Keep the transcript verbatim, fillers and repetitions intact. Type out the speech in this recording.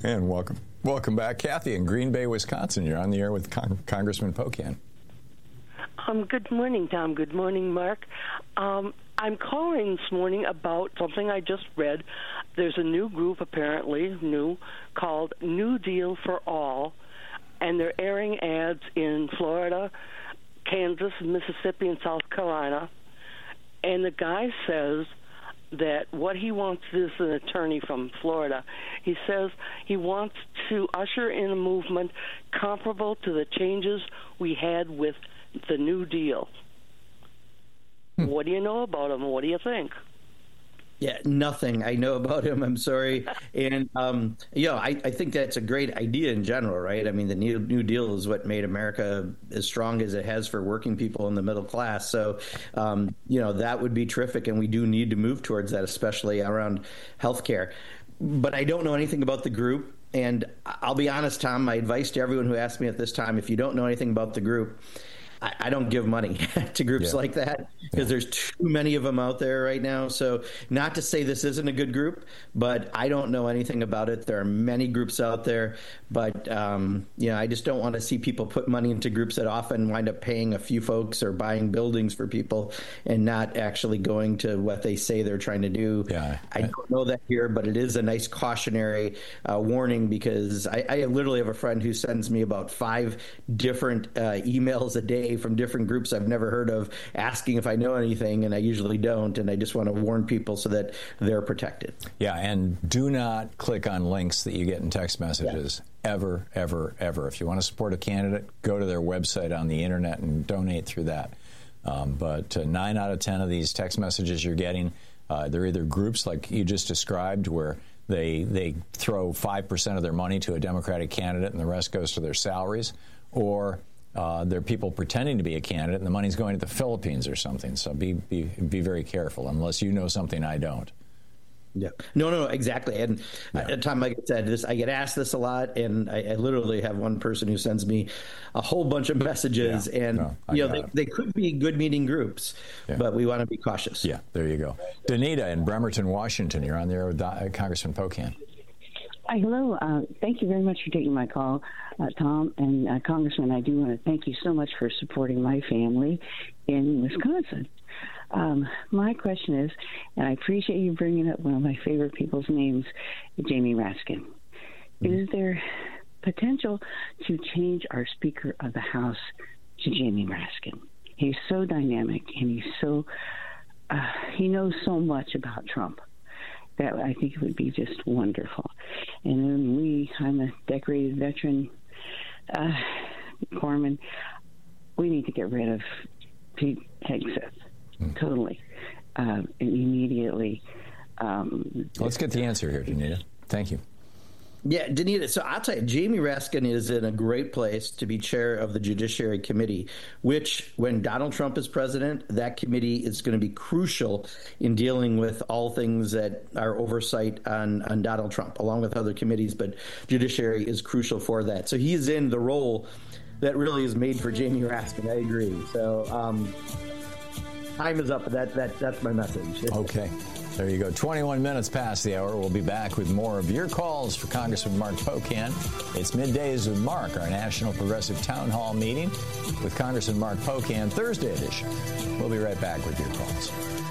And welcome. Welcome back. Kathy in Green Bay, Wisconsin. You're on the air with Con- Congressman Pocan. Um, good morning, Tom. Good morning, Mark. Um, I'm calling this morning about something I just read. There's a new group, apparently new, called New Deal for All, and they're airing ads in Florida, Kansas, Mississippi, and South Carolina. And the guy says that what he wants is an attorney from Florida. He says he wants to usher in a movement comparable to the changes we had with the New Deal. Hmm. What do you know about him? What do you think? Yeah, nothing I know about him. I'm sorry. And, um, you know, I, I think that's a great idea in general, right? I mean, the New, New Deal is what made America as strong as it has for working people in the middle class. So, um, you know, that would be terrific. And we do need to move towards that, especially around healthcare. But I don't know anything about the group. And I'll be honest, Tom, my advice to everyone who asks me at this time, if you don't know anything about the group, I don't give money to groups yeah. like that because yeah. there's too many of them out there right now. So not to say this isn't a good group, but I don't know anything about it. There are many groups out there, but um, you know, I just don't want to see people put money into groups that often wind up paying a few folks or buying buildings for people and not actually going to what they say they're trying to do. Yeah. I don't know that here, but it is a nice cautionary uh, warning because I, I literally have a friend who sends me about five different uh, emails a day from different groups I've never heard of asking if I know anything, and I usually don't, and I just want to warn people so that they're protected. Yeah, and do not click on links that you get in text messages yeah. ever, ever, ever. If you want to support a candidate, go to their website on the internet and donate through that. Um, but uh, nine out of ten of these text messages you're getting, uh, they're either groups like you just described where they, they throw five percent of their money to a Democratic candidate and the rest goes to their salaries, or Uh, there are people pretending to be a candidate, and the money's going to the Philippines or something. So be be be very careful, unless you know something I don't. Yeah, no, no, exactly. And yeah. at Tom, like I said, this I get asked this a lot, and I, I literally have one person who sends me a whole bunch of messages, yeah. and no, you know they, they could be good meeting groups, yeah. but we want to be cautious. Yeah, there you go. Danita in Bremerton, Washington, you're on there with uh, Congressman Pocan. Hi, hello. Uh, thank you very much for taking my call, uh, Tom. And uh, Congressman, I do want to thank you so much for supporting my family in Wisconsin. Um, my question is, and I appreciate you bringing up one of my favorite people's names, Jamie Raskin. Mm-hmm. Is there potential to change our Speaker of the House to Jamie Raskin? He's so dynamic, and he's so uh, he knows so much about Trump. That I think it would be just wonderful. And then we, I'm a decorated veteran, uh, corpsman. We need to get rid of Pete Hegseth mm. totally uh, and immediately. Um, Let's get the answer here, Danita. Thank you. Yeah, Danita, so I'll tell you, Jamie Raskin is in a great place to be chair of the Judiciary Committee, which, when Donald Trump is president, that committee is going to be crucial in dealing with all things that are oversight on, on Donald Trump, along with other committees, but Judiciary is crucial for that. So he's in the role that really is made for Jamie Raskin. I agree. So um, time is up. That, that, that's my message. Okay. There you go. twenty-one minutes past the hour. We'll be back with more of your calls for Congressman Mark Pocan. It's Middays with Mark, our National Progressive Town Hall meeting with Congressman Mark Pocan, Thursday edition. We'll be right back with your calls.